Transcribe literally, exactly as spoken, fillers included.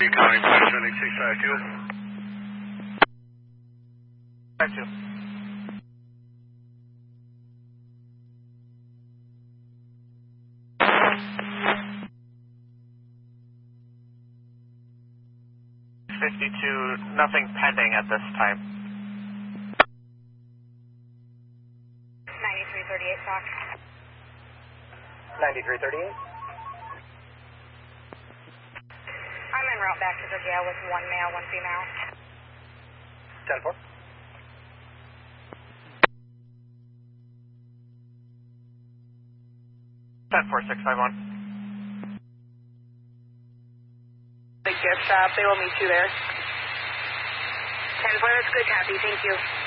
County five seven eight six five two. five two. fifty-two, nothing pending at this time. ninety-three thirty-eight, Fox. ninety-three thirty-eight. I'm en route back to the jail with one male, one female. ten four. ten four six five one. Big gift shop, they will meet you there. ten four, that's good, copy, thank you.